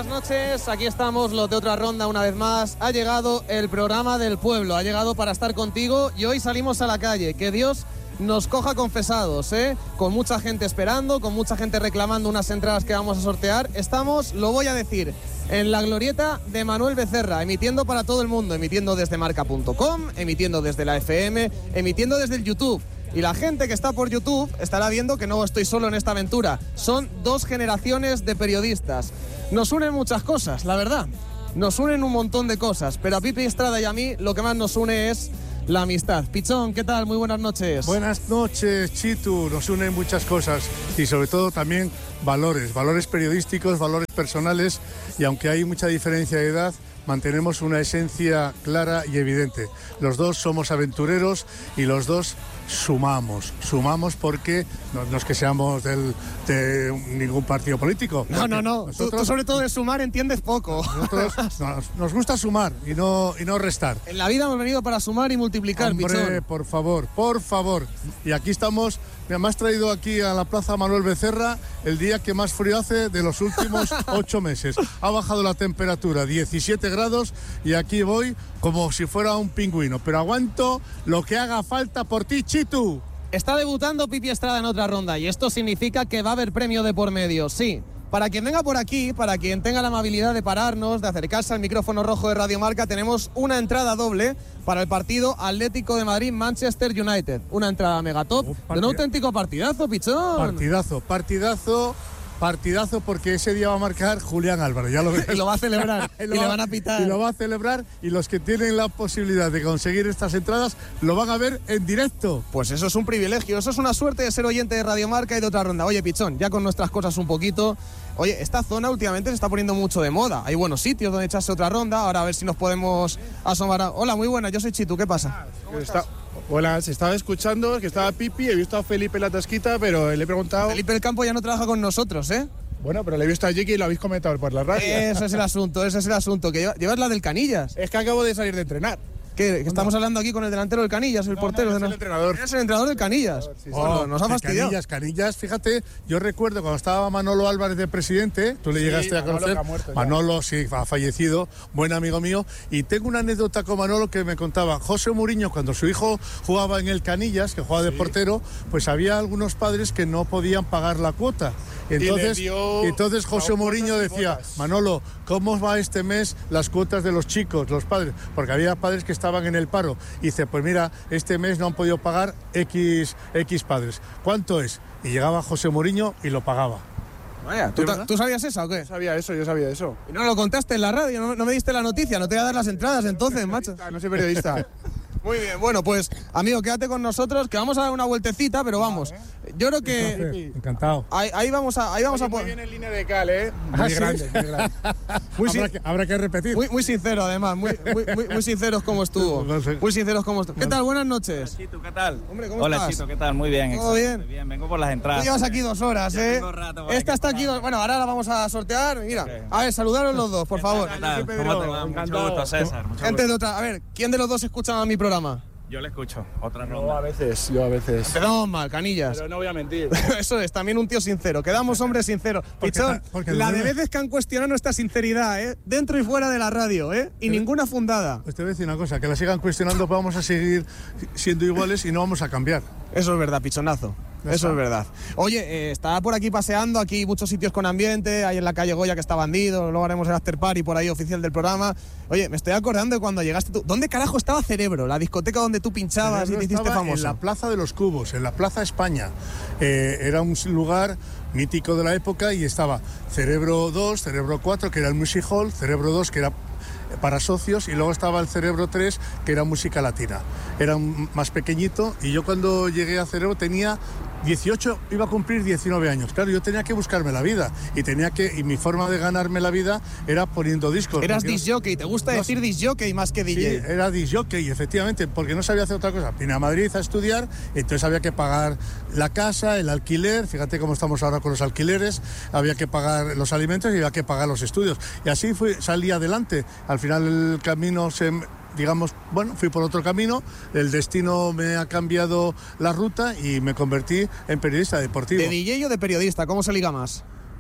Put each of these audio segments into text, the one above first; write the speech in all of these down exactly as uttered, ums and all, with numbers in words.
buenas noches. Aquí estamos, los de Otra Ronda, una vez más. Ha llegado el programa del pueblo, ha llegado para estar contigo y hoy salimos a la calle. Que Dios nos coja confesados, ¿eh? Con mucha gente esperando, con mucha gente reclamando unas entradas que vamos a sortear. Estamos, lo voy a decir, en la glorieta de Manuel Becerra, emitiendo para todo el mundo, emitiendo desde marca punto com, emitiendo desde la F M, emitiendo desde el YouTube. Y la gente que está por YouTube estará viendo que no estoy solo en esta aventura. Son dos generaciones de periodistas. Nos unen muchas cosas, la verdad. Nos unen un montón de cosas. Pero a Pipi Estrada y a mí lo que más nos une es la amistad. Pichón, ¿qué tal? Muy buenas noches. Buenas noches, Chitu. Nos unen muchas cosas y sobre todo también valores. Valores periodísticos, valores personales. Y aunque hay mucha diferencia de edad, mantenemos una esencia clara y evidente. Los dos somos aventureros y los dos sumamos. Sumamos porque no, no es que seamos del, de ningún partido político. No, no, no. Nosotros, tú, tú sobre todo de sumar entiendes poco. Nosotros nos, nos gusta sumar y no, y no restar. En la vida hemos venido para sumar y multiplicar, Hombre, Pichón. por favor, por favor. Y aquí estamos. Me has traído aquí a la Plaza Manuel Becerra el día que más frío hace de los últimos ocho meses. Ha bajado la temperatura, diecisiete grados, y aquí voy como si fuera un pingüino. Pero aguanto lo que haga falta por ti, Chitu. Está debutando Pipi Estrada en Otra Ronda y esto significa que va a haber premio de por medio, sí. Para quien venga por aquí, para quien tenga la amabilidad de pararnos, de acercarse al micrófono rojo de Radio Marca, tenemos una entrada doble para el partido Atlético de Madrid-Manchester United. Una entrada megatop Oh, de un auténtico partidazo, Pichón. Partidazo, partidazo, partidazo, porque ese día va a marcar Julián Álvarez, ya lo ves. Y lo va a celebrar, y, y le va, van a pitar. Y lo va a celebrar, y los que tienen la posibilidad de conseguir estas entradas lo van a ver en directo. Pues eso es un privilegio, eso es una suerte de ser oyente de Radio Marca y de Otra Ronda. Oye, Pichón, ya con nuestras cosas un poquito. Oye, esta zona últimamente se está poniendo mucho de moda. Hay buenos sitios donde echarse otra ronda. Ahora a ver si nos podemos asomar a... Hola, muy buenas, yo soy Chitu, ¿qué pasa? Está... Hola, se estaba escuchando que estaba Pipi, he visto a Felipe en la tasquita, pero le he preguntado... Felipe del Campo ya no trabaja con nosotros, ¿eh? Bueno, pero le he visto a Jiki y lo habéis comentado por la radio. Ese es el asunto, ese es el asunto. Que lleva, llevas la del Canillas. Es que acabo de salir de entrenar. ¿Qué? Que estamos hablando aquí con el delantero del Canillas, el no, portero. No, es ¿no? el entrenador. Es el entrenador del Canillas. Sí, sí. Oh, nos ha fastidiado. Canillas, Canillas, fíjate, yo recuerdo cuando estaba Manolo Álvarez de presidente, tú le Sí, llegaste a Manolo conocer. que ha muerto ya. Manolo, sí, ha fallecido, buen amigo mío. Y tengo una anécdota con Manolo que me contaba. José Mourinho, cuando su hijo jugaba en el Canillas, que jugaba de Sí. portero, pues había algunos padres que no podían pagar la cuota. Entonces, Y le dio entonces José a Mourinho cuotas y decía, botas. Manolo, ¿cómo va este mes las cuotas de los chicos, los padres? Porque había padres que estaban en el paro. Y dice, pues mira, este mes no han podido pagar X, X padres. ¿Cuánto es? Y llegaba José Mourinho y lo pagaba. Vaya, ¿tú, ¿De verdad? ¿tú sabías esa o qué? Yo sabía eso, yo sabía eso. Y no lo contaste en la radio, no, no me diste la noticia, no te voy a dar las entradas entonces, macho. No soy periodista. Muy bien, bueno, pues, amigo, quédate con nosotros, que vamos a dar una vueltecita, pero vamos. Yo creo que... Encantado. Ahí, ahí vamos a... Ahí vamos Oye, a muy po- bien en línea de cal, ¿eh? Muy ¿Ah, sí? grande, muy grande. muy, habrá, sin- que, habrá que repetir. muy, muy sincero, además, muy, muy, muy, muy sinceros como estuvo. Muy sinceros como estuvo. ¿Qué tal? Buenas noches. Chito, ¿qué tal? Hombre, ¿cómo Hola, estás? Chito, ¿qué tal? Muy bien. ¿Todo excelente, bien? Vengo por las Tú entradas. llevas aquí dos horas, Ya ¿eh? tengo rato por Esta aquí está aquí... pasando. dos- Bueno, ahora la vamos a sortear. Mira, Ok. a ver, saludaros los dos, por favor. ¿Qué tal? Pedro, ¿Cómo te va? Mucho encantado. gusto, César. Mucho Gente gusto. de otra... A ver, ¿quién de los dos escucha mi programa? Yo le escucho. Otra Yo a ronda. veces, yo a veces. Empezamos mal, Canillas. Pero no voy a mentir. Eso es, también un tío sincero. Quedamos hombres sinceros. Pichón, ta- porque la de debe- veces que han cuestionado nuestra sinceridad, ¿eh? Dentro y fuera de la radio, ¿eh? Y ninguna fundada. Pues te voy a decir una cosa, que la sigan cuestionando, pues vamos a seguir siendo iguales y no vamos a cambiar. Eso es verdad, pichonazo. Eso es verdad. Oye, eh, estaba por aquí paseando, aquí muchos sitios con ambiente, hay en la calle Goya que está bandido, luego haremos el after party por ahí oficial del programa. Oye, me estoy acordando de cuando llegaste tú. ¿Dónde carajo estaba Cerebro? La discoteca donde tú pinchabas y Cerebro te hiciste estaba famoso. en la Plaza de los Cubos, en la Plaza España. Eh, era un lugar mítico de la época y estaba Cerebro dos, Cerebro cuatro, que era el Music Hall, Cerebro dos, que era para socios, y luego estaba el Cerebro tres, que era música latina. Era un- más pequeñito, y yo cuando llegué a Cerebro tenía dieciocho, iba a cumplir diecinueve años. Claro, yo tenía que buscarme la vida, y tenía que y mi forma de ganarme la vida era poniendo discos. Eras porque- disjockey, ¿te gusta No, decir disjockey más que D Sí, J? era disjockey, efectivamente, porque no sabía hacer otra cosa. Vine a Madrid a estudiar, entonces había que pagar la casa, el alquiler, fíjate cómo estamos ahora con los alquileres, había que pagar los alimentos y había que pagar los estudios. Y así fui, salí adelante. Al final el camino se... digamos, bueno, fui por otro camino, el destino me ha cambiado la ruta y me convertí en periodista deportivo. ¿De D J o de periodista? ¿Cómo se liga más?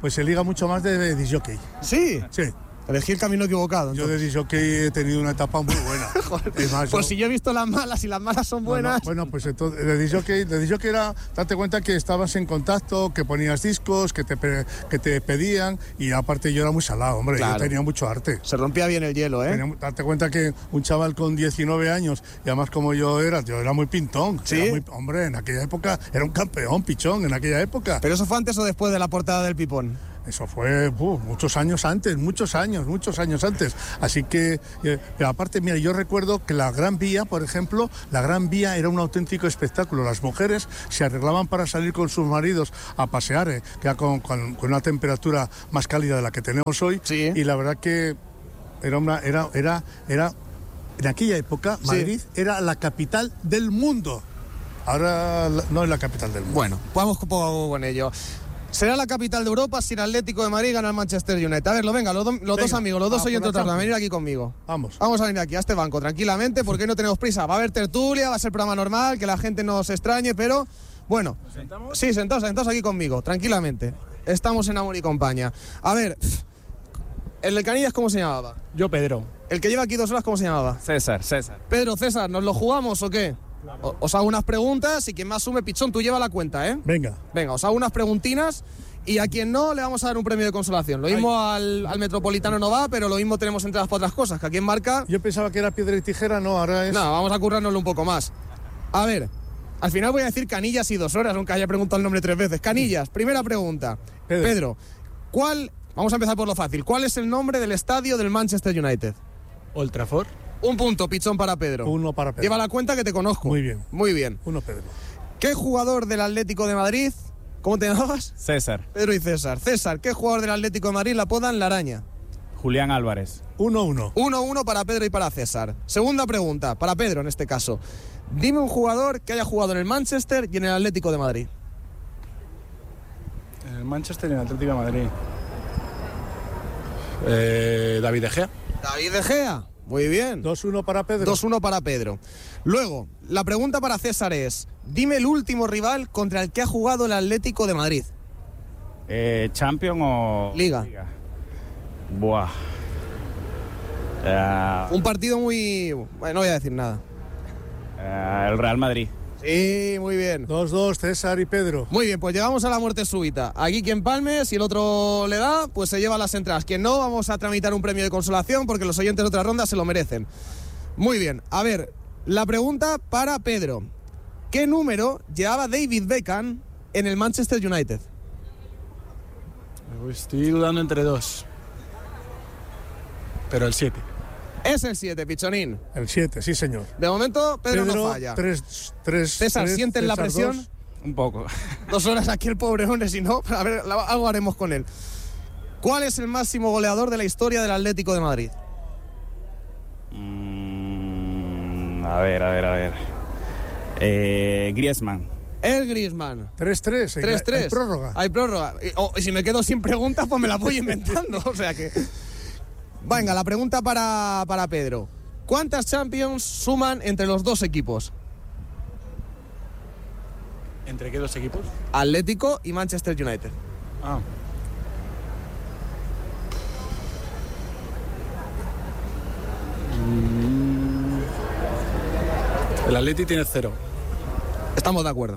pues se liga mucho más de, de disc jockey. ¿Sí? Sí. Elegí el camino equivocado. Yo de disc jockey he tenido una etapa muy buena. Es más, Pues yo- si yo he visto las malas y las malas son buenas. Bueno, bueno, pues entonces, de disc jockey, de disc jockey era darte cuenta que estabas en contacto, que ponías discos, que te, pe- que te pedían, y aparte yo era muy salado, hombre, Claro. yo tenía mucho arte. Se rompía bien el hielo, ¿eh? Tenía mu- darte cuenta que un chaval con diecinueve años, y además como yo era, yo era muy pintón. ¿Sí? Era muy- hombre, en aquella época era un campeón, pichón, en aquella época. ¿Pero eso fue antes o después de la portada del Pipón? Eso fue uh, muchos años antes, muchos años, muchos años antes. Así que, eh, pero aparte, mira, yo recuerdo que la Gran Vía, por ejemplo, la Gran Vía era un auténtico espectáculo. Las mujeres se arreglaban para salir con sus maridos a pasear, eh, ya con, con- con una temperatura más cálida de la que tenemos hoy. Sí. Y la verdad que era una, era, era, era, en aquella época, Sí. Madrid era la capital del mundo. Ahora la- no es la capital del mundo. Bueno, vamos un poco con ello. Será la capital de Europa si el Atlético de Madrid gana el Manchester United. A ver, lo venga, los, do- los Venga, dos amigos, los dos a por oyentes la otra vez, Champions. venir aquí conmigo. Vamos. Vamos a venir aquí a este banco tranquilamente porque no tenemos prisa. Va a haber tertulia, va a ser programa normal, que la gente no se extrañe, pero bueno. ¿Sentamos? Sí, sentados, sentados aquí conmigo, tranquilamente. Estamos en Amor y Compañía. A ver, el de Canillas, ¿cómo se llamaba? Yo, Pedro. El que lleva aquí dos horas, ¿cómo se llamaba? César, César. Pedro, César, ¿nos lo jugamos o qué? O- Os hago unas preguntas y quien más sume, Pichón, tú lleva la cuenta, ¿eh? Venga. Venga, os hago unas preguntinas y a quien no le vamos a dar un premio de consolación. Lo mismo al, al Metropolitano no va, pero lo mismo tenemos entradas para otras cosas, que a quien marca... Yo pensaba que era piedra y tijera, no, ahora es... No, vamos a currárnoslo un poco más. A ver, al final voy a decir Canillas y dos horas, aunque haya preguntado el nombre tres veces. Canillas, primera pregunta. Pedro. Pedro, ¿cuál... Vamos a empezar por lo fácil. ¿Cuál es el nombre del estadio del Manchester United? Old Trafford. Un punto, Pichón, para Pedro. Uno para Pedro. Lleva la cuenta que te conozco. Muy bien. Muy bien. Uno, Pedro. ¿Qué jugador del Atlético de Madrid... ¿Cómo te llamabas? César. Pedro y César. César, ¿qué jugador del Atlético de Madrid la apodan La Araña? Julián Álvarez. Uno, uno. uno uno para Pedro y para César. Segunda pregunta, para Pedro en este caso. Dime un jugador que haya jugado en el Manchester y en el Atlético de Madrid. En el Manchester y en el Atlético de Madrid. Eh, David De Gea. David De Gea. Muy bien. Dos, uno para Pedro. dos uno para Pedro. Luego, la pregunta para César es, dime el último rival contra el que ha jugado el Atlético de Madrid. Eh, ¿Champion o...? Liga. Buah. Eh, Un partido muy... Bueno, no voy a decir nada. eh, el Real Madrid. Sí, muy bien. Dos, dos, César y Pedro. Muy bien, pues llegamos a la muerte súbita. Aquí quien palme, si el otro le da, pues se lleva las entradas. Quien no, vamos a tramitar un premio de consolación porque los oyentes de otra ronda se lo merecen. Muy bien, a ver, la pregunta para Pedro. ¿Qué número llevaba David Beckham en el Manchester United? Estoy dudando entre dos. Pero el siete. Es el siete, Pichonín. El siete, sí, señor. De momento, Pedro, no falla. Tres, tres, César, tres, ¿sientes la César, presión? dos. Un poco. Dos horas aquí el pobre hombre, si no, a ver, la- algo haremos con él. ¿Cuál es el máximo goleador de la historia del Atlético de Madrid? Mm, a ver, a ver, a ver. Eh, Griezmann. El Griezmann. Tres, tres. tres tres. Hay prórroga. Hay prórroga. Y, oh, y si me quedo sin preguntas, pues me las voy inventando. O sea que. Venga, la pregunta para, para Pedro. ¿Cuántas Champions suman entre los dos equipos? ¿Entre qué dos equipos? Atlético y Manchester United. Ah. Mm. El Atleti tiene cero. Estamos de acuerdo.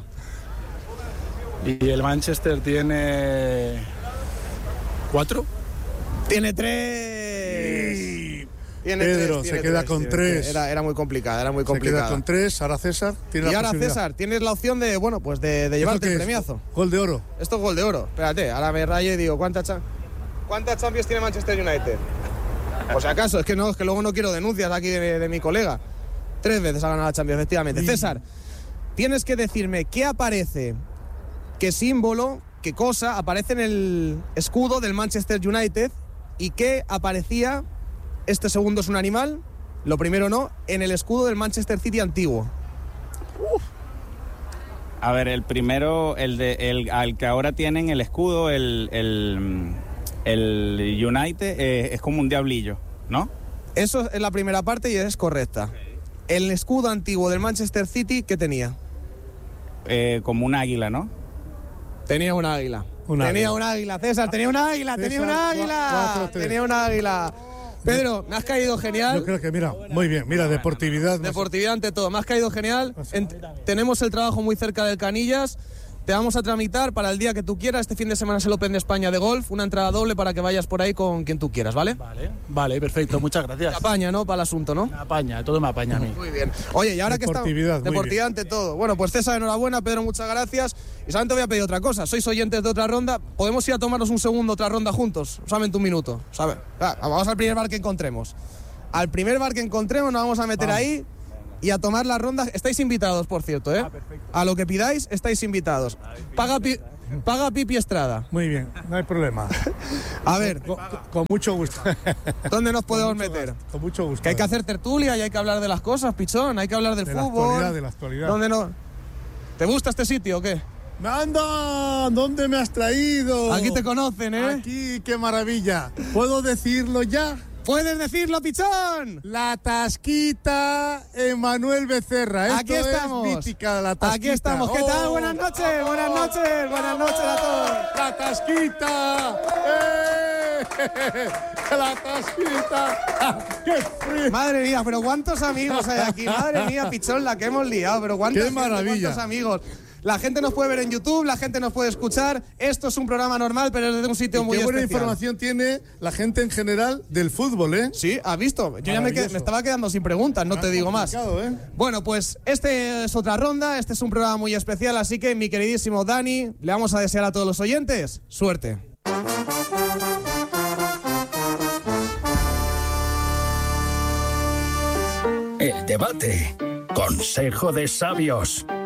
Y el Manchester tiene cuatro. Tiene tres. Tiene Pedro, tres, se tiene queda tres, con tiene tres. Era, era muy complicada, era muy Se complicada. queda con tres. Ahora César tiene Y la ahora, posibilidad. César, tienes la opción de, bueno, pues de, de ¿Esto llevarte qué el es? premiazo. Gol de oro. Esto es gol de oro. Espérate, ahora me rayo y digo, ¿cuántas cha- ¿cuántas Champions tiene Manchester United? Por si acaso, es que no, es que luego no quiero denuncias aquí de, de mi colega. Tres veces ha ganado la Champions, efectivamente. César, tienes que decirme qué aparece, qué símbolo, qué cosa aparece en el escudo del Manchester United y qué aparecía, este segundo es un animal, lo primero no, en el escudo del Manchester City antiguo. A ver, el primero, el de el al que ahora tienen el escudo, el, el, el United, eh, es como un diablillo, ¿no? Eso es la primera parte y es correcta. El escudo antiguo del Manchester City, ¿qué tenía? Eh, como un águila, ¿no? Tenía un águila. Un tenía águila. un águila, César, tenía un águila, César, tenía un águila. cuatro, tres. Tenía un águila. Pedro, me has caído genial. Yo creo que, mira, muy bien, mira, deportividad. Deportividad ante todo, me has caído genial. En- tenemos el trabajo muy cerca del Canillas. Te vamos a tramitar para el día que tú quieras. Este fin de semana es el Open de España de golf. Una entrada doble para que vayas por ahí con quien tú quieras, ¿vale? Vale, vale, perfecto, muchas gracias. Te apaña, ¿no? Para el asunto, ¿no? Me apaña, todo me apaña a mí. Muy bien. Oye, y ahora que está. Deportividad, muy Deportividad ante todo. Bueno, pues César, enhorabuena. Pedro, muchas gracias. Y solamente voy a pedir otra cosa. Sois oyentes de otra ronda. ¿Podemos ir a tomarnos un segundo, otra ronda juntos? Solamente un minuto. ¿Sabes? Vamos al primer bar que encontremos. Al primer bar que encontremos nos vamos a meter Vamos. ahí y a tomar la ronda. Estáis invitados, por cierto, ¿eh? Ah, perfecto. A lo que pidáis, estáis invitados. Paga, pi- paga Pipi Estrada. Muy bien, no hay problema. A ver, Con, con mucho gusto. ¿dónde nos podemos meter? Con mucho gusto. Que hay que hacer tertulia y hay que hablar de las cosas, pichón. Hay que hablar del De la fútbol. actualidad, de la actualidad. ¿Dónde no? ¿Te gusta este sitio o qué? ¡Anda! ¿Dónde me has traído? Aquí te conocen, ¿eh? Aquí, qué maravilla. ¿Puedo decirlo ya? ¡Puedes decirlo, pichón! La Tasquita Emanuel Becerra. Esto Aquí estamos. Es mítica, la Tasquita. Aquí estamos. ¿Qué tal? Oh. Buenas noches, buenas noches, buenas noches a todos. ¡La Tasquita! ¡Eh! ¡La Tasquita! ¡Ah, ¡Qué frío! Madre mía, pero cuántos amigos hay aquí. Madre mía, pichón, la que hemos liado. Pero cuánta ¡Qué gente, maravilla! cuántos amigos. La gente nos puede ver en YouTube, la gente nos puede escuchar. Esto es un programa normal, pero es desde un sitio Y muy qué buena especial. información tiene la gente en general del fútbol, ¿eh? Sí, has visto. Yo ya me, qued- Maravilloso. me estaba quedando sin preguntas, no te digo más. Complicado, ¿eh? Bueno, pues este es otra ronda, este es un programa muy especial, así que mi queridísimo Dani, le vamos a desear a todos los oyentes suerte. El debate. Consejo de sabios.